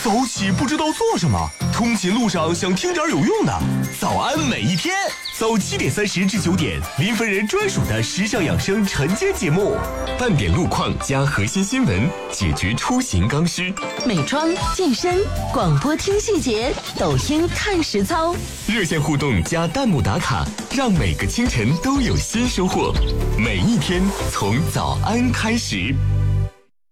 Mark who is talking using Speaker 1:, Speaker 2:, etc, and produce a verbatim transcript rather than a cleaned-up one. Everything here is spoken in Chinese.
Speaker 1: 早起不知道做什么，通勤路上想听点有用的。早安每一天，早七点三十至九点，林芬人专属的时尚养生晨间节目，半点路况加核心新闻，解决出行刚需。
Speaker 2: 美妆、健身、广播听细节，抖音看实操。
Speaker 1: 热线互动加弹幕打卡，让每个清晨都有新收获。每一天从早安开始。